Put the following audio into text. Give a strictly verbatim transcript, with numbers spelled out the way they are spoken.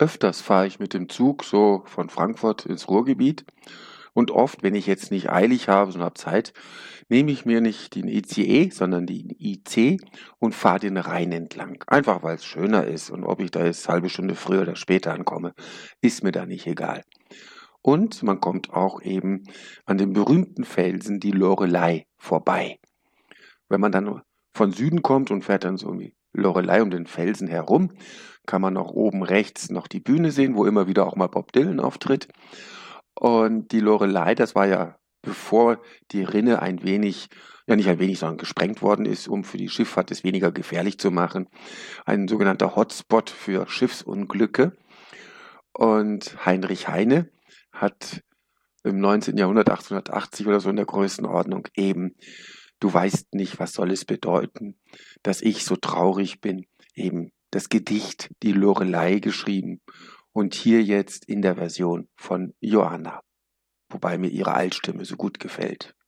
Öfters fahre ich mit dem Zug so von Frankfurt ins Ruhrgebiet und oft, wenn ich jetzt nicht eilig habe, sondern habe Zeit, nehme ich mir nicht den I C E, sondern den I C und fahre den Rhein entlang. Einfach weil es schöner ist und ob ich da jetzt eine halbe Stunde früher oder später ankomme, ist mir da nicht egal. Und man kommt auch eben an den berühmten Felsen, die Loreley, vorbei. Wenn man dann von Süden kommt und fährt dann so um die Loreley um den Felsen herum, kann man auch oben rechts noch die Bühne sehen, wo immer wieder auch mal Bob Dylan auftritt. Und die Loreley, das war ja bevor die Rinne ein wenig, ja nicht ein wenig, sondern gesprengt worden ist, um für die Schifffahrt es weniger gefährlich zu machen, ein sogenannter Hotspot für Schiffsunglücke. Und Heinrich Heine hat im neunzehnten Jahrhundert, achtzehnhundertachtzig oder so in der Größenordnung eben, du weißt nicht, was soll es bedeuten, dass ich so traurig bin, eben das Gedicht Die Loreley geschrieben und hier jetzt in der Version von Johanna, wobei mir ihre Altstimme so gut gefällt.